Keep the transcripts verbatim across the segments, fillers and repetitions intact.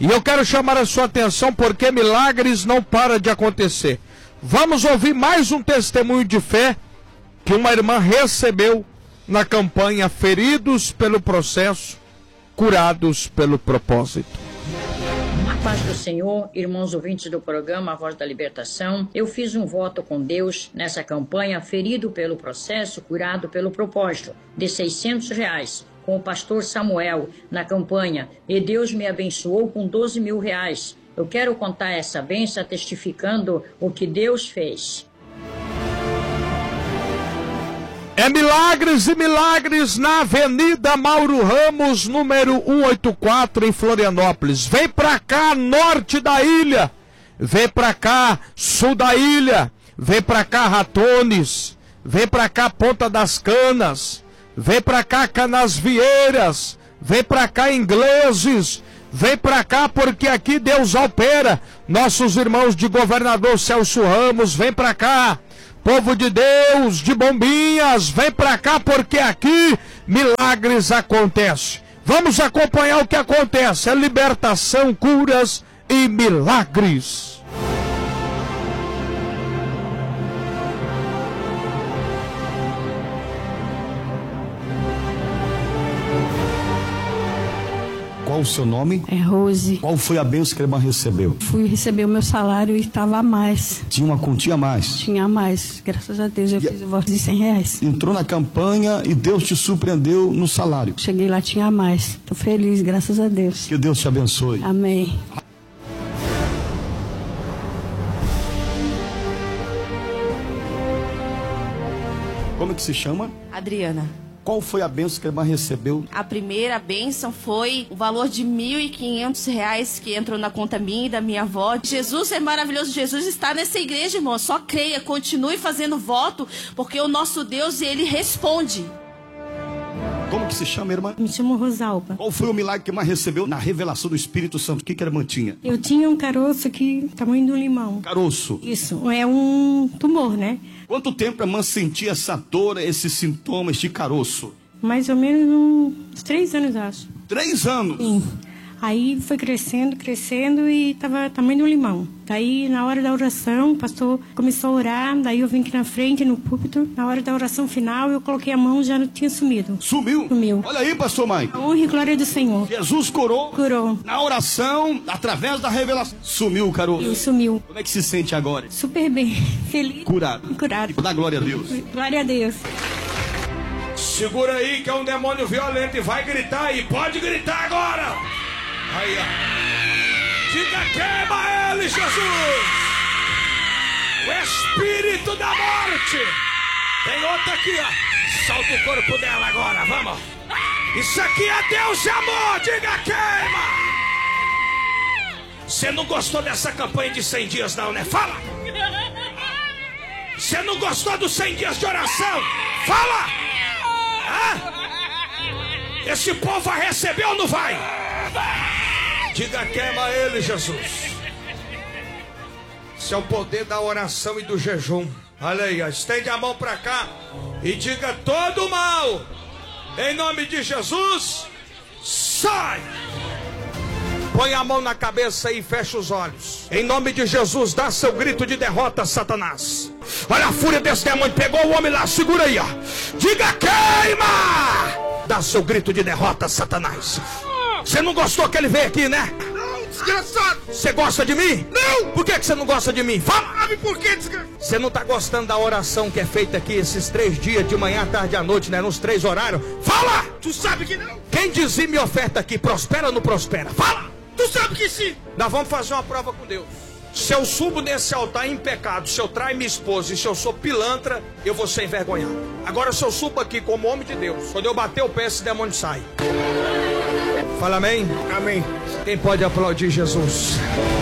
E eu quero chamar a sua atenção porque milagres não param de acontecer. Vamos ouvir mais um testemunho de fé que uma irmã recebeu na campanha Feridos pelo Processo, Curados pelo Propósito. A paz do Senhor, irmãos ouvintes do programa A Voz da Libertação. Eu fiz um voto com Deus nessa campanha Ferido pelo Processo, Curado pelo Propósito, de seiscentos reais, com o pastor Samuel na campanha, e Deus me abençoou com doze mil reais. Eu quero contar essa bênção testificando o que Deus fez. É milagres e milagres na Avenida Mauro Ramos, número cento e oitenta e quatro, em Florianópolis. Vem pra cá, norte da ilha. Vem pra cá, sul da ilha. Vem pra cá, Ratones. Vem pra cá, Ponta das Canas. Vem pra cá, Canasvieiras. Vem pra cá, Ingleses. Vem pra cá porque aqui Deus opera. Nossos irmãos de Governador Celso Ramos, vem pra cá. Povo de Deus, de Bombinhas, vem pra cá porque aqui milagres acontecem. Vamos acompanhar o que acontece. É libertação, curas e milagres. Qual o seu nome? É Rose. Qual foi a bênção que a irmã recebeu? Fui receber o meu salário e estava a mais. Tinha uma quantia a mais? Tinha a mais. Graças a Deus eu e fiz o voto de cem reais. Entrou na campanha e Deus te surpreendeu no salário. Cheguei lá, tinha a mais. Estou feliz, graças a Deus. Que Deus te abençoe. Amém. Como é que se chama? Adriana. Qual foi a bênção que a irmã recebeu? A primeira bênção foi o valor de mil e quinhentos reais que entrou na conta minha e da minha avó. Jesus é maravilhoso, Jesus está nessa igreja, irmão. Só creia, continue fazendo voto, porque o nosso Deus, ele responde. Como que se chama, irmã? Me chamo Rosalba. Qual foi o milagre que a irmã recebeu na revelação do Espírito Santo? O que que a irmã tinha? Eu tinha um caroço aqui, tamanho de um limão. Caroço? Isso, é um tumor, né? Quanto tempo a irmã sentia essa dor, esses sintomas de caroço? Mais ou menos uns três anos, acho. Três anos? Sim. Aí foi crescendo, crescendo e tava tamanho de um limão. Daí, na hora da oração, o pastor começou a orar, daí eu vim aqui na frente, no púlpito. Na hora da oração final, eu coloquei a mão, já não tinha sumido. Sumiu? Sumiu. Olha aí, pastor Mike. A honra e glória do Senhor. Jesus curou? Curou. Na oração, através da revelação. Sumiu o caroço? E sumiu. Como é que se sente agora? Super bem. Feliz. Curado. Curado. Dá glória a Deus. Glória a Deus. Segura aí que é um demônio violento e vai gritar aí. Pode gritar agora. Aí, ó. Diga, queima ele, Jesus. O espírito da morte. Tem outra aqui, ó. Solta o corpo dela agora, vamos. Isso aqui é Deus de amor. Diga, queima. Você não gostou dessa campanha de cem dias não, né? Fala. Você não gostou dos cem dias de oração? Fala. Hã? Esse povo vai receber ou não vai? Diga, queima ele, Jesus. Esse é o poder da oração e do jejum. Olha aí, ó. Estende a mão pra cá e diga: todo mal, em nome de Jesus, sai. Põe a mão na cabeça e fecha os olhos. Em nome de Jesus, dá seu grito de derrota, Satanás. Olha a fúria desse demônio, pegou o homem lá, segura aí, ó. Diga, queima. Dá seu grito de derrota, Satanás. Você não gostou que ele veio aqui, né? Não, desgraçado! Você gosta de mim? Não! Por que que você não gosta de mim? Fala! Sabe por que, desgraçado? Você não tá gostando da oração que é feita aqui esses três dias, de manhã, tarde e à noite, né? Nos três horários? Fala! Tu sabe que não? Quem dizime oferta aqui, prospera ou não prospera? Fala! Tu sabe que sim! Nós vamos fazer uma prova com Deus. Se eu subo nesse altar em pecado, se eu traio minha esposa e se eu sou pilantra, eu vou ser envergonhado. Agora, se eu subo aqui como homem de Deus, quando eu bater o pé, esse demônio sai. Fala amém? Amém. Quem pode aplaudir Jesus?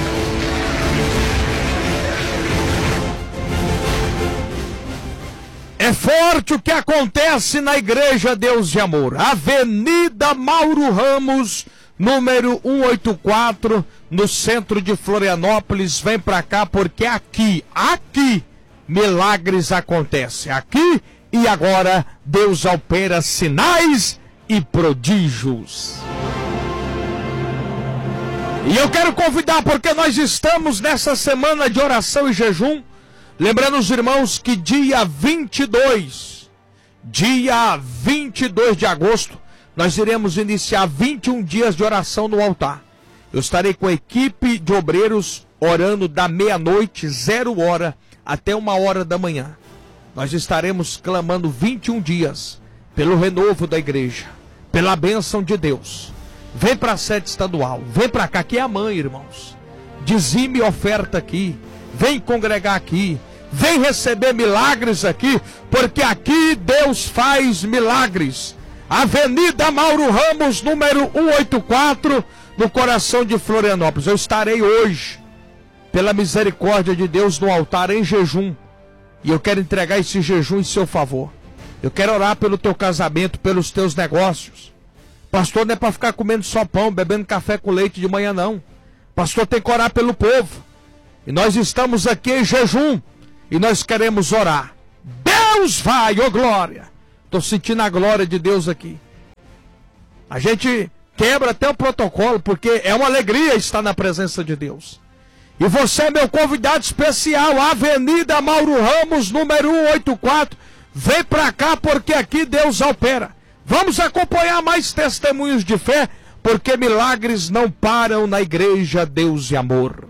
É forte o que acontece na Igreja Deus de Amor. Avenida Mauro Ramos, número cento e oitenta e quatro, no centro de Florianópolis. Vem pra cá porque aqui, aqui, milagres acontecem. Aqui e agora, Deus opera sinais e prodígios. E eu quero convidar, porque nós estamos nessa semana de oração e jejum, lembrando os irmãos que dia vinte e dois, dia vinte e dois de agosto, nós iremos iniciar vinte e um dias de oração no altar. Eu estarei com a equipe de obreiros orando da meia-noite, zero hora, até uma hora da manhã. Nós estaremos clamando vinte e um dias pelo renovo da igreja, pela bênção de Deus. Vem para a sede estadual, vem para cá, aqui é a mãe, irmãos. Dizime oferta aqui, vem congregar aqui, vem receber milagres aqui, porque aqui Deus faz milagres. Avenida Mauro Ramos, número cento e oitenta e quatro, no coração de Florianópolis. Eu estarei hoje, pela misericórdia de Deus, no altar em jejum. E eu quero entregar esse jejum em seu favor. Eu quero orar pelo teu casamento, pelos teus negócios. Pastor, não é para ficar comendo só pão, bebendo café com leite de manhã, não. Pastor, tem que orar pelo povo. E nós estamos aqui em jejum. E nós queremos orar. Deus vai, ô oh glória. Estou sentindo a glória de Deus aqui. A gente quebra até o protocolo, porque é uma alegria estar na presença de Deus. E você é meu convidado especial, Avenida Mauro Ramos, número cento e oitenta e quatro. Vem para cá, porque aqui Deus opera. Vamos acompanhar mais testemunhos de fé, porque milagres não param na igreja Deus e Amor.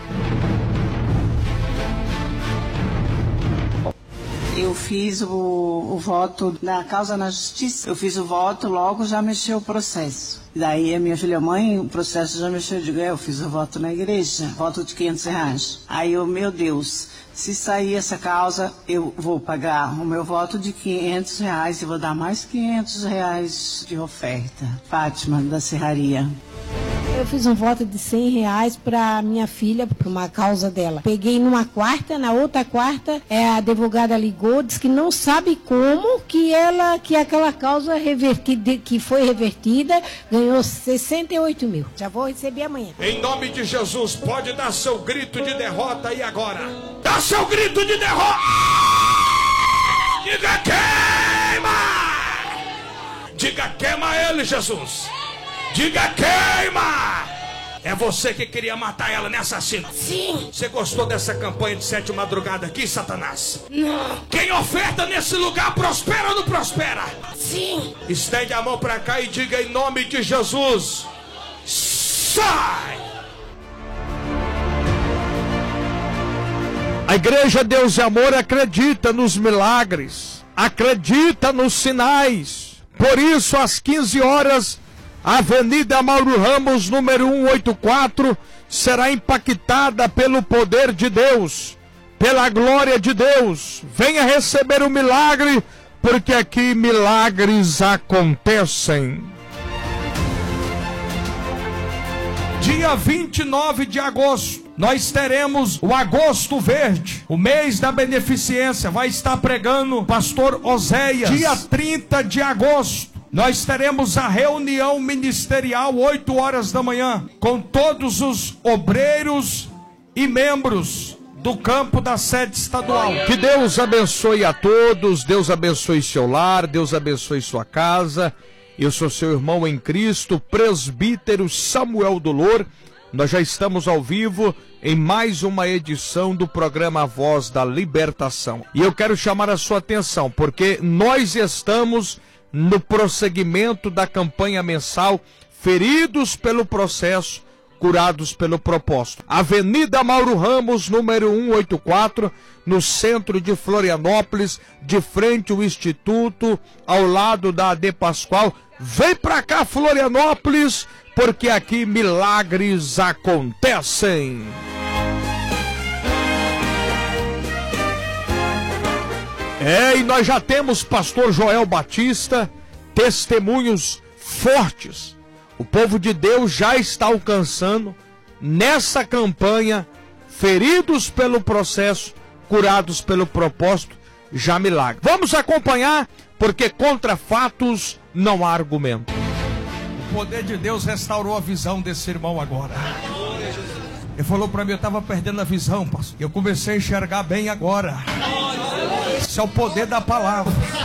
Eu fiz o, o voto na causa na justiça. Eu fiz o voto, logo já mexeu o processo. Daí a minha filha, mãe, o processo já mexeu. Eu digo, é, eu fiz o voto na igreja, voto de quinhentos reais. Aí eu, meu Deus, se sair essa causa, eu vou pagar o meu voto de quinhentos reais e vou dar mais quinhentos reais de oferta. Fátima, da Serraria. Eu fiz um voto de cem reais para minha filha, para uma causa dela. Peguei numa quarta, na outra quarta, é, a advogada ligou, disse que não sabe como que ela, que aquela causa revertida, que foi revertida, ganhou sessenta e oito mil. Já vou receber amanhã. Em nome de Jesus, pode dar seu grito de derrota aí agora. Dá seu grito de derrota. Diga queima. Diga queima ele, Jesus. Diga queima! É você que queria matar ela, né, assassino? Sim. Você gostou dessa campanha de sete madrugada aqui, Satanás? Não. Quem oferta nesse lugar prospera ou não prospera? Sim. Estende a mão pra cá e diga em nome de Jesus. Sai! A igreja Deus e Amor acredita nos milagres, acredita nos sinais. Por isso, às quinze horas... Avenida Mauro Ramos, número cento e oitenta e quatro, será impactada pelo poder de Deus, pela glória de Deus. Venha receber o milagre, porque aqui milagres acontecem. Dia vinte e nove de agosto, nós teremos o Agosto Verde, o mês da beneficência. Vai estar pregando o pastor Oséias. Dia trinta de agosto, nós teremos a reunião ministerial, oito horas da manhã, com todos os obreiros e membros do campo da sede estadual. Que Deus abençoe a todos, Deus abençoe seu lar, Deus abençoe sua casa. Eu sou seu irmão em Cristo, presbítero Samuel Dolor. Nós já estamos ao vivo em mais uma edição do programa Voz da Libertação. E eu quero chamar a sua atenção, porque nós estamos no prosseguimento da campanha mensal Feridos pelo Processo, Curados pelo Propósito. Avenida Mauro Ramos, número cento e oitenta e quatro, no centro de Florianópolis, de frente ao Instituto, ao lado da A D Pascoal. Vem pra cá, Florianópolis, porque aqui milagres acontecem. É, e nós já temos pastor Joel Batista, testemunhos fortes. O povo de Deus já está alcançando, nessa campanha, feridos pelo processo, curados pelo propósito, já milagre. Vamos acompanhar, porque contra fatos não há argumento. O poder de Deus restaurou a visão desse irmão agora. Ele falou para mim, eu estava perdendo a visão, pastor. Eu comecei a enxergar bem agora. Esse é o poder da palavra.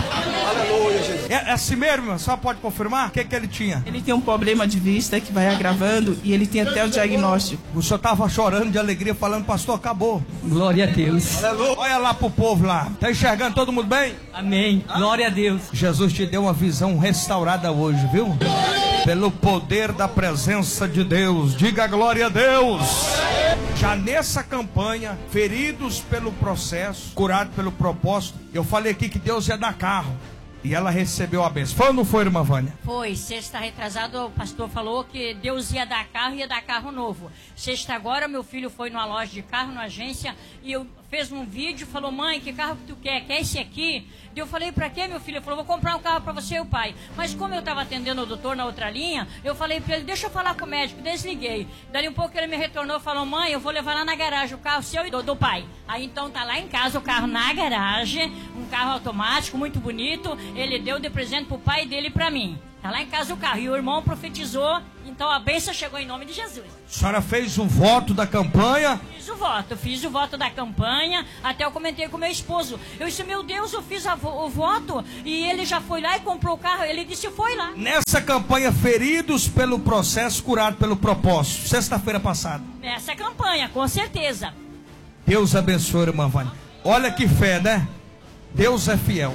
Aleluia, Jesus. É, é assim mesmo, irmã? Só pode confirmar? O que, que ele tinha? Ele tem um problema de vista que vai agravando e ele tem até o diagnóstico. O senhor estava chorando de alegria, falando, pastor, acabou. Glória a Deus. Aleluia. Olha lá pro povo lá. Tá enxergando todo mundo bem? Amém. Glória a Deus. Jesus te deu uma visão restaurada hoje, viu? Pelo poder da presença de Deus. Diga glória a Deus. Já nessa campanha, feridos pelo processo, curados pelo propósito, eu falei aqui que Deus ia dar carro. E ela recebeu a bênção. Foi ou não foi, irmã Vânia? Foi. Sexta retrasado, o pastor falou que Deus ia dar carro e ia dar carro novo. Sexta agora, meu filho foi numa loja de carro, numa agência, e eu fez um vídeo, falou, mãe, que carro que tu quer? Quer esse aqui? Eu falei, pra quê, meu filho? Ele falou, vou comprar um carro pra você e o pai. Mas como eu tava atendendo o doutor na outra linha, eu falei pra ele, deixa eu falar com o médico, desliguei. Dali um pouco ele me retornou, falou, mãe, eu vou levar lá na garagem o carro seu e do, do pai. Aí então tá lá em casa o carro na garagem, um carro automático, muito bonito, ele deu de presente pro pai dele e pra mim. Tá lá em casa o carro. E o irmão profetizou, então a bênção chegou em nome de Jesus. A senhora fez o voto da campanha? Fiz o voto, fiz o voto da campanha. Até eu comentei com meu esposo. Eu disse, meu Deus, eu fiz a, o voto e ele já foi lá e comprou o carro. Ele disse, foi lá. Nessa campanha, feridos pelo processo, curados pelo propósito. Sexta-feira passada. Nessa campanha, com certeza. Deus abençoe, irmã Vânia. Olha que fé, né? Deus é fiel.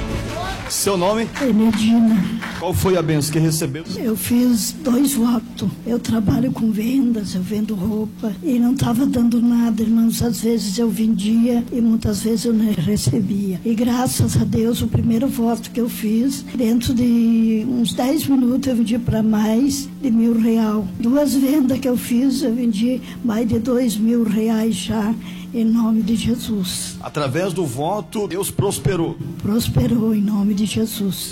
Seu nome? Benedina. Qual foi a bênção que recebeu? Eu fiz dois votos. Eu trabalho com vendas, eu vendo roupa e não estava dando nada, irmãos. Às vezes eu vendia e muitas vezes eu não recebia. E graças a Deus, o primeiro voto que eu fiz, dentro de uns dez minutos eu vendi para mais de mil real. Duas vendas que eu fiz, eu vendi mais de dois mil reais já. Em nome de Jesus. Através do voto, Deus prosperou. Prosperou em nome de Jesus.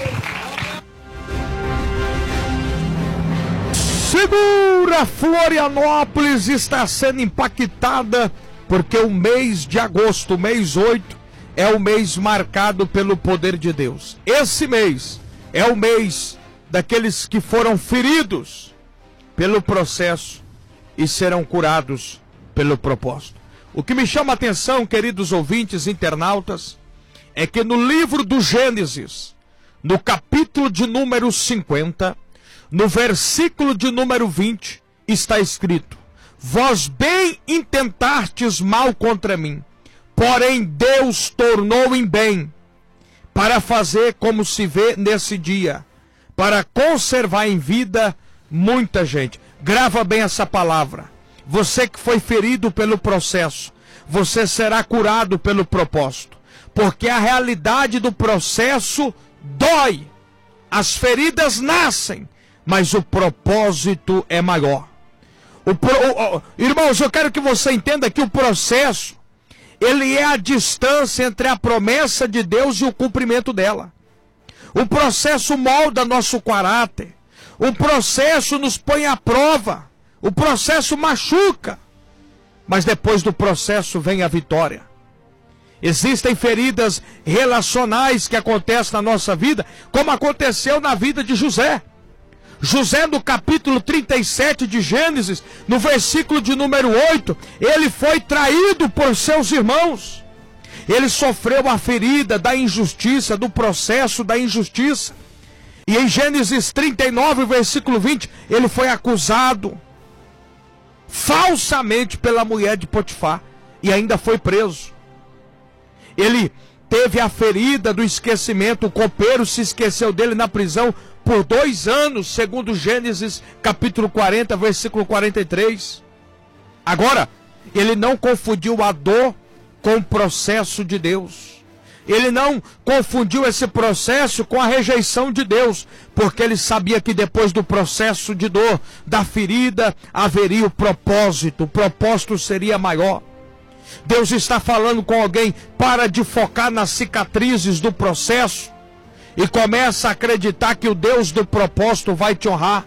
Segura, Florianópolis está sendo impactada porque o mês de agosto, o mês oito, é o mês marcado pelo poder de Deus. Esse mês é o mês daqueles que foram feridos pelo processo e serão curados pelo propósito. O que me chama a atenção, queridos ouvintes, internautas, é que no livro do Gênesis, no capítulo de número cinquenta, no versículo de número vinte, está escrito: vós bem intentastes mal contra mim, porém Deus tornou em bem, para fazer como se vê nesse dia, para conservar em vida muita gente. Grava bem essa palavra. Você que foi ferido pelo processo, você será curado pelo propósito. Porque a realidade do processo dói. As feridas nascem, mas o propósito é maior. O pro, o, o, irmãos, eu quero que você entenda que o processo, ele é a distância entre a promessa de Deus e o cumprimento dela. O processo molda nosso caráter. O processo nos põe à prova. O processo machuca, mas depois do processo vem a vitória. Existem feridas relacionais que acontecem na nossa vida, como aconteceu na vida de José. José, no capítulo trinta e sete de Gênesis, no versículo de número oito, ele foi traído por seus irmãos. Ele sofreu a ferida da injustiça, do processo da injustiça. E em Gênesis trinta e nove, versículo vinte, ele foi acusado falsamente pela mulher de Potifar e ainda foi preso. Ele teve a ferida do esquecimento, o copeiro se esqueceu dele na prisão por dois anos, segundo Gênesis capítulo quarenta, versículo quarenta e três. Agora, ele não confundiu a dor com o processo de Deus. Ele não confundiu esse processo com a rejeição de Deus, porque ele sabia que depois do processo de dor, da ferida, haveria o propósito, o propósito seria maior. Deus está falando com alguém: para de focar nas cicatrizes do processo e começa a acreditar que o Deus do propósito vai te honrar.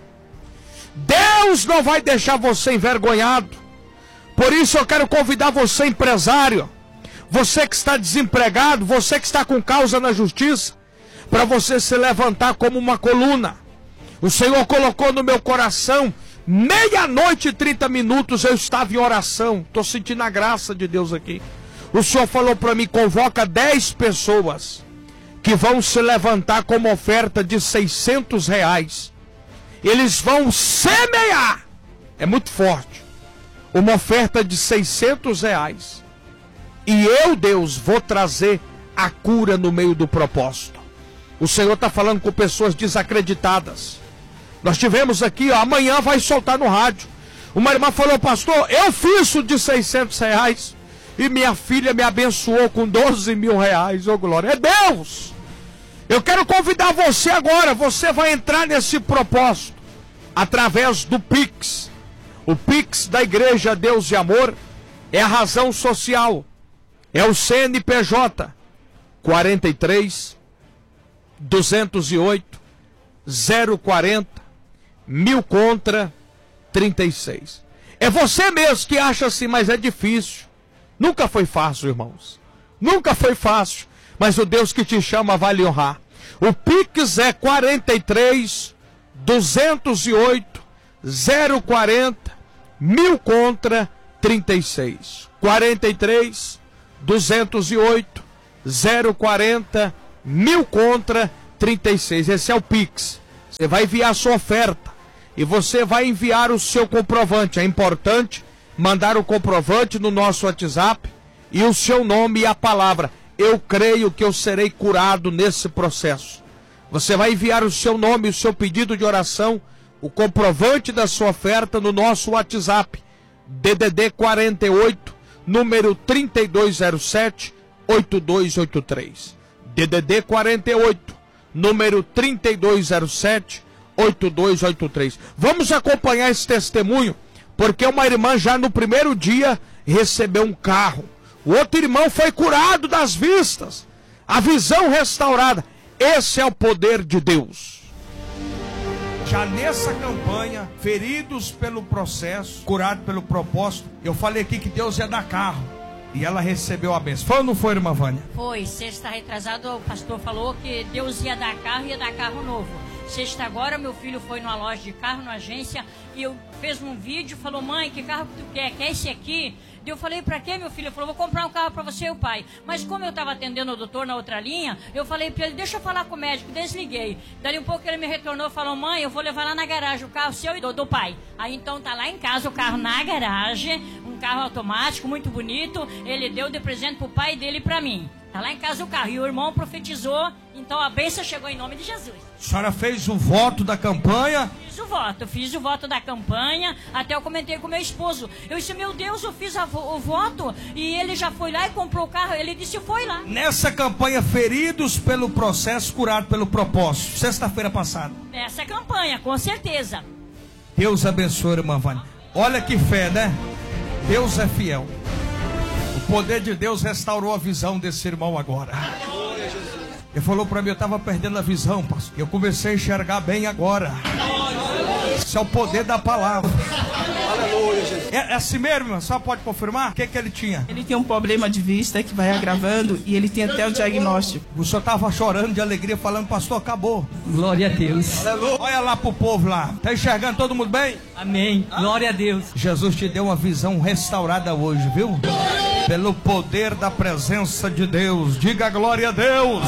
Deus não vai deixar você envergonhado. Por isso eu quero convidar você, empresário, você que está desempregado, você que está com causa na justiça, para você se levantar como uma coluna. O Senhor colocou no meu coração, meia-noite e trinta minutos eu estava em oração. Estou sentindo a graça de Deus aqui. O Senhor falou para mim: convoca dez pessoas que vão se levantar com uma oferta de seiscentos reais. Eles vão semear, é muito forte, uma oferta de seiscentos reais. E eu, Deus, vou trazer a cura no meio do propósito. O Senhor está falando com pessoas desacreditadas. Nós tivemos aqui, ó, amanhã vai soltar no rádio. Uma irmã falou: pastor, eu fiz o de seiscentos reais e minha filha me abençoou com doze mil reais. Ô, glória, é Deus! Eu quero convidar você agora, você vai entrar nesse propósito através do Pix. O Pix da Igreja Deus e Amor é a razão social, é o C N P J quarenta e três, duzentos e oito, zero quarenta, mil contra trinta e seis. É você mesmo que acha assim, mas é difícil. Nunca foi fácil, irmãos. Nunca foi fácil. Mas o Deus que te chama vai lhe honrar. O Pix é quarenta e três, duzentos e oito, zero quarenta, mil contra trinta e seis. quarenta e três, duzentos e oito, zero quarenta, mil contra trinta e seis. Esse é o Pix. Você vai enviar a sua oferta e você vai enviar o seu comprovante. É importante mandar o comprovante no nosso WhatsApp e o seu nome e a palavra: eu creio que eu serei curado nesse processo. Você vai enviar o seu nome, o seu pedido de oração, o comprovante da sua oferta no nosso WhatsApp, D D D quarenta e oito, número trinta e dois zero sete, oito dois oito três. D D D quarenta e oito, número trinta e dois zero sete, oito dois oito três. Vamos acompanhar esse testemunho, porque uma irmã já no primeiro dia recebeu um carro. O outro irmão foi curado das vistas, a visão restaurada. Esse é o poder de Deus. Já nessa campanha, feridos pelo processo, curados pelo propósito, eu falei aqui que Deus ia dar carro. E ela recebeu a bênção. Foi ou não foi, irmã Vânia? Foi. Sexta retrasado, o pastor falou que Deus ia dar carro e ia dar carro novo. Sexta agora, meu filho foi numa loja de carro, numa agência, e eu fez um vídeo, falou: mãe, que carro que tu quer? Quer esse aqui? E eu falei: pra quê, meu filho? Ele falou: vou comprar um carro pra você e o pai. Mas como eu estava atendendo o doutor na outra linha, eu falei pra ele: deixa eu falar com o médico. Desliguei. Dali um pouco ele me retornou e falou: mãe, eu vou levar lá na garagem o carro seu e do, do pai. Aí então tá lá em casa o carro na garagem, um carro automático, muito bonito. Ele deu de presente pro pai dele e pra mim. Tá lá em casa o carro. E o irmão profetizou, então a bênção chegou em nome de Jesus. A senhora fez o voto da campanha? Fiz o voto, fiz o voto da campanha. Até eu comentei com meu esposo. Eu disse: meu Deus, eu fiz a, o voto e ele já foi lá e comprou o carro. Ele disse: foi lá. Nessa campanha, feridos pelo processo, curados pelo propósito, sexta-feira passada. Nessa campanha, com certeza. Deus abençoe, irmã Vânia. Olha que fé, né? Deus é fiel. O poder de Deus restaurou a visão desse irmão agora. Ele falou para mim: eu estava perdendo a visão, pastor. Eu comecei a enxergar bem agora. Isso é o poder da palavra. É, é assim mesmo, irmão? Só pode confirmar? O que, que ele tinha? Ele tem um problema de vista que vai agravando e ele tem até o diagnóstico. O senhor estava chorando de alegria, falando: pastor, acabou. Glória a Deus. Aleluia. Olha lá pro povo lá. Tá enxergando todo mundo bem? Amém. Glória a Deus. Jesus te deu uma visão restaurada hoje, viu? Pelo poder da presença de Deus. Diga glória a Deus.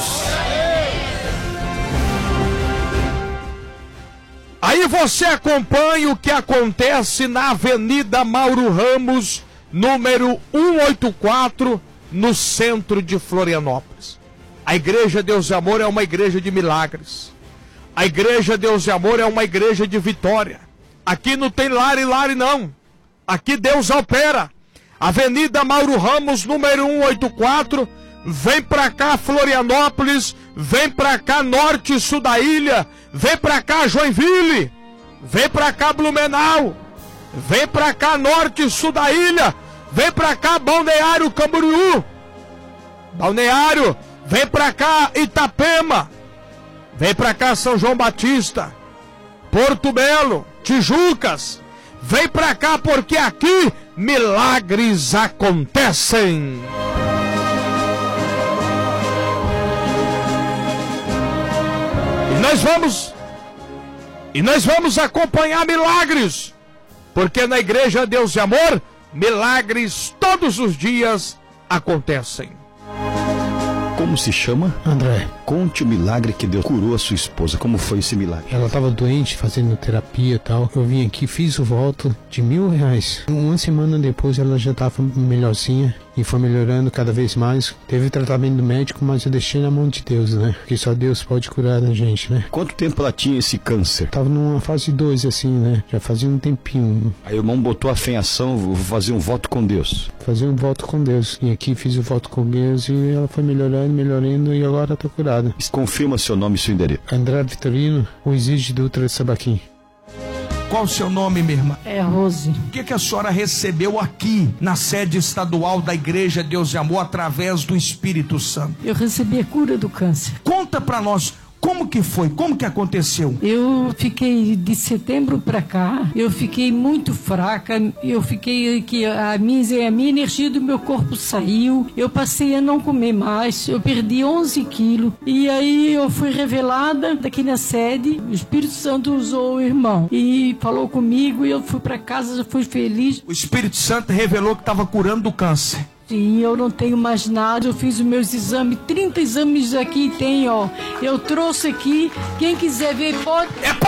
Aí você acompanha o que acontece na Avenida Mauro Ramos, número cento e oitenta e quatro, no centro de Florianópolis. A Igreja Deus e Amor é uma igreja de milagres. A Igreja Deus e Amor é uma igreja de vitória. Aqui não tem lare, lare não. Aqui Deus opera. Avenida Mauro Ramos, número cento e oitenta e quatro, vem pra cá Florianópolis, vem pra cá norte e sul da ilha, vem pra cá Joinville, vem pra cá Blumenau, vem pra cá norte e sul da ilha, vem pra cá Balneário Camboriú, Balneário, vem pra cá Itapema, vem pra cá São João Batista, Porto Belo, Tijucas, vem pra cá porque aqui milagres acontecem. E nós vamos, e nós vamos acompanhar milagres, porque na Igreja Deus e Amor, milagres todos os dias acontecem. Como se chama? André. Conte o milagre que Deus curou a sua esposa. Como foi esse milagre? Ela estava doente, fazendo terapia e tal. Eu vim aqui, fiz o voto de mil reais. Uma semana depois ela já estava melhorzinha e foi melhorando cada vez mais. Teve tratamento médico, mas eu deixei na mão de Deus, né? Porque só Deus pode curar a gente, né? Quanto tempo ela tinha esse câncer? Tava numa fase dois, assim, né? Já fazia um tempinho. Aí o irmão botou a fé em ação, vou fazer um voto com Deus. Fazer um voto com Deus. E aqui fiz o voto com Deus e ela foi melhorando, melhorando e agora tá curada. Confirma seu nome e seu endereço. André Vitorino, o Exige Dutra de Sabaquim. Qual o seu nome, minha irmã? É Rose. O que, que a senhora recebeu aqui na sede estadual da Igreja Deus de Amor através do Espírito Santo? Eu recebi a cura do câncer. Conta pra nós. Como que foi? Como que aconteceu? Eu fiquei de setembro para cá, eu fiquei muito fraca, eu fiquei que a minha, a minha energia do meu corpo saiu, eu passei a não comer mais, eu perdi onze quilos e aí eu fui revelada daqui na sede, o Espírito Santo usou o irmão e falou comigo e eu fui para casa, já fui feliz. O Espírito Santo revelou que estava curando do câncer. Sim, eu não tenho mais nada, eu fiz os meus exames, trinta exames aqui tem, ó. Eu trouxe aqui, quem quiser ver pode... É